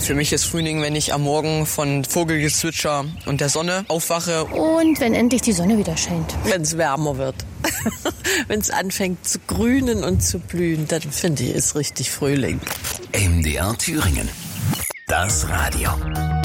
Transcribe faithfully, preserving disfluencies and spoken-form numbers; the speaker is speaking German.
Für mich ist Frühling, wenn ich am Morgen von Vogelgezwitscher und der Sonne aufwache. Und wenn endlich die Sonne wieder scheint. Wenn es wärmer wird. Wenn es anfängt zu grünen und zu blühen, dann finde ich, ist richtig Frühling. M D R Thüringen. Das Radio.